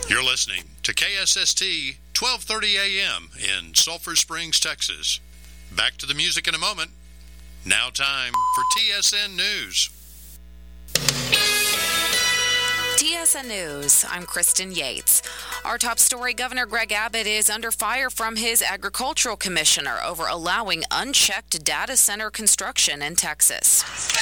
You're listening to KSST 1230 AM in Sulphur Springs, Texas. Back to the music in a moment. Now time for TSN News. TSN News, I'm Kristen Yates. Our top story, Governor Greg Abbott is under fire from his agricultural commissioner over allowing unchecked data center construction in Texas.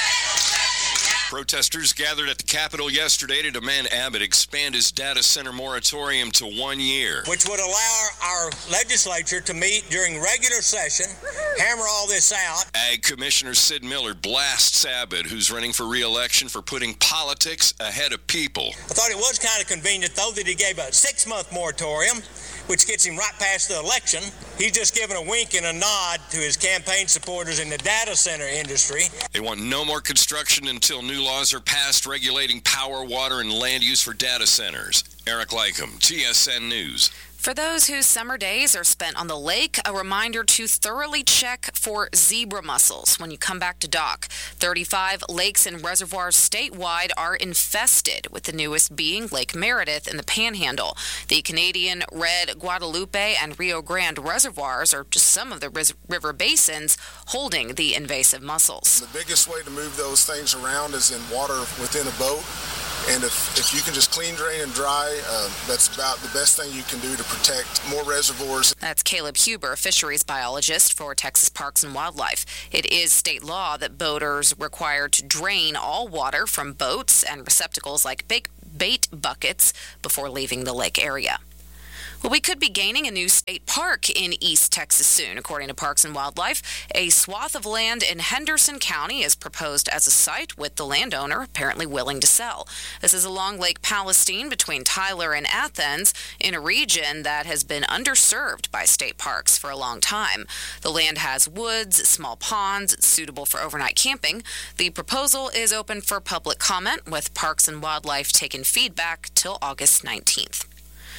Protesters gathered at the Capitol yesterday to demand Abbott expand his data center moratorium to 1 year, which would allow our legislature to meet during regular session, hammer all this out. Ag Commissioner Sid Miller blasts Abbott, who's running for re-election, for putting politics ahead of people. I thought it was kind of convenient, though, that he gave a 6-month moratorium, which gets him right past the election. He's just giving a wink and a nod to his campaign supporters in the data center industry. They want no more construction until new laws are passed regulating power, water, and land use for data centers. Eric Lycum, TSN News. For those whose summer days are spent on the lake, a reminder to thoroughly check for zebra mussels when you come back to dock. 35 lakes and reservoirs statewide are infested, with the newest being Lake Meredith in the Panhandle. The Canadian Red, Guadalupe, and Rio Grande reservoirs are just some of the river basins holding the invasive mussels. The biggest way to move those things around is in water within a boat. And if you can just clean, drain, and dry, that's about the best thing you can do to protect more reservoirs. That's Caleb Huber, fisheries biologist for Texas Parks and Wildlife. It is state law that boaters required to drain all water from boats and receptacles like bait buckets before leaving the lake area. Well, we could be gaining a new state park in East Texas soon, according to Parks and Wildlife. A swath of land in Henderson County is proposed as a site, with the landowner apparently willing to sell. This is along Lake Palestine between Tyler and Athens, in a region that has been underserved by state parks for a long time. The land has woods, small ponds. It's suitable for overnight camping. The proposal is open for public comment, with Parks and Wildlife taking feedback till August 19th.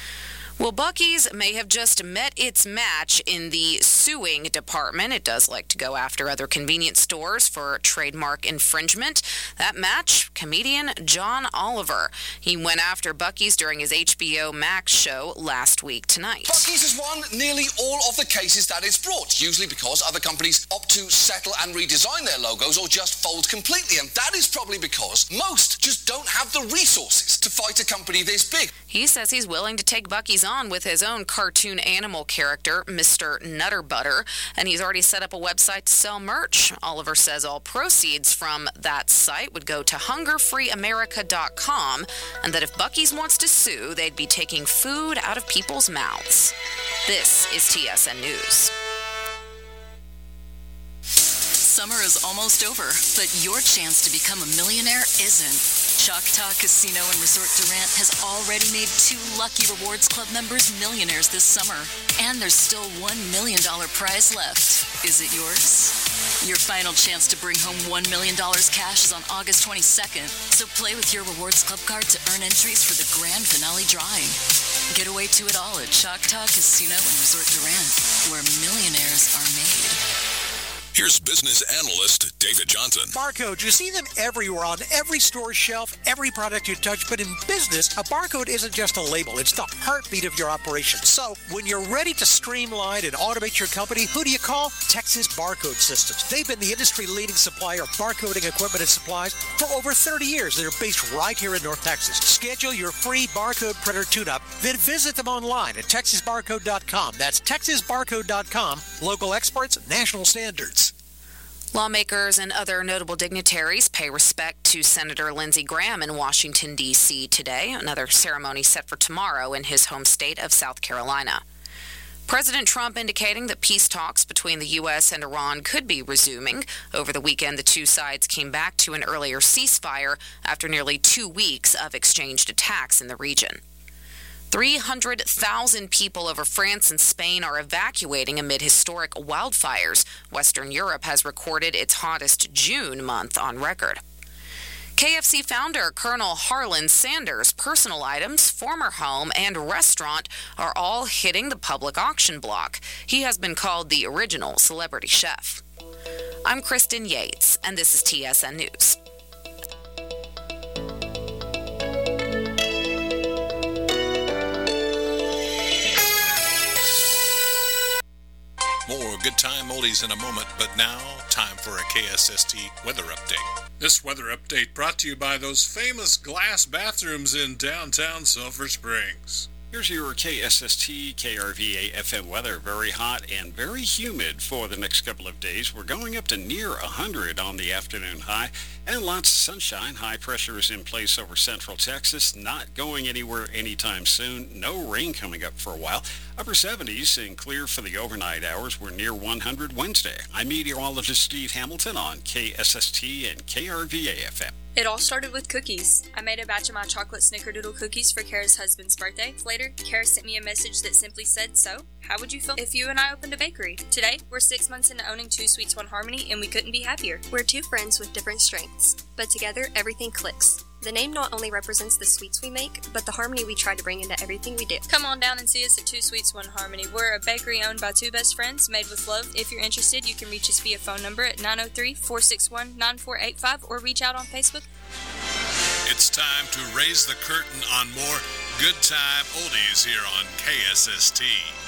Well, Buc-ee's may have just met its match in the suing department. It does like to go after other convenience stores for trademark infringement. That match, comedian John Oliver. He went after Buc-ee's during his HBO Max show last week tonight. Buc-ee's has won nearly all of the cases that it's brought, usually because other companies opt to settle and redesign their logos or just fold completely. And that is probably because most just don't have the resources to fight a company this big. He says he's willing to take Buc-ee's on with his own cartoon animal character, Mr. Nutter Butter, and he's already set up a website to sell merch. Oliver says all proceeds from that site would go to hungerfreeamerica.com, and that if Buc-ee's wants to sue, they'd be taking food out of people's mouths. This is TSN News. Summer is almost over, but your chance to become a millionaire isn't. Choctaw Casino and Resort Durant has already made 2 Lucky Rewards Club members millionaires this summer. And there's still $1 million prize left. Is it yours? Your final chance to bring home $1 million cash is on August 22nd. So play with your Rewards Club card to earn entries for the grand finale drawing. Get away to it all at Choctaw Casino and Resort Durant, where millionaires are made. Here's business analyst David Johnson. Barcode, you see them everywhere on every store shelf, every product you touch. But in business, a barcode isn't just a label. It's the heartbeat of your operation. So when you're ready to streamline and automate your company, who do you call? Texas Barcode Systems. They've been the industry-leading supplier of barcoding equipment and supplies for over 30 years. They're based right here in North Texas. Schedule your free barcode printer tune-up, then visit them online at texasbarcode.com. That's texasbarcode.com. Local experts, national standards. Lawmakers and other notable dignitaries pay respect to Senator Lindsey Graham in Washington, D.C. today. Another ceremony set for tomorrow in his home state of South Carolina. President Trump indicating that peace talks between the U.S. and Iran could be resuming. Over the weekend, the two sides came back to an earlier ceasefire after nearly 2 weeks of exchanged attacks in the region. 300,000 people over France and Spain are evacuating amid historic wildfires. Western Europe has recorded its hottest June month on record. KFC founder Colonel Harlan Sanders' personal items, former home, and restaurant are all hitting the public auction block. He has been called the original celebrity chef. I'm Kristen Yates, and this is TSN News. oldies in a moment, but now, time for a KSST weather update. This weather update brought to you by those famous glass bathrooms in downtown Sulphur Springs. Here's your KSST KRVA FM weather. Very hot and very humid for the next couple of days. We're going up to near 100 on the afternoon high and lots of sunshine. High pressure is in place over central Texas. Not going anywhere anytime soon. No rain coming up for a while. Upper 70s and clear for the overnight hours. We're near 100 Wednesday. I'm meteorologist Steve Hamilton on KSST and KRVA FM. It all started with cookies. I made a batch of my chocolate snickerdoodle cookies for Kara's husband's birthday. Later, Kara sent me a message that simply said, "So, how would you feel if you and I opened a bakery?" Today, we're 6 months into owning Two Sweets, One Harmony, and we couldn't be happier. We're two friends with different strengths, but together, everything clicks. The name not only represents the sweets we make, but the harmony we try to bring into everything we do. Come on down and see us at Two Sweets, One Harmony. We're a bakery owned by two best friends, made with love. If you're interested, you can reach us via phone number at 903-461-9485 or reach out on Facebook. It's time to raise the curtain on more good time oldies here on KSST.